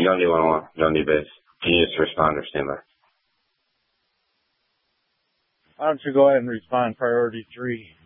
You don't need 101. You don't need base. You need to respond or stand by. Why don't you go ahead and respond priority 3?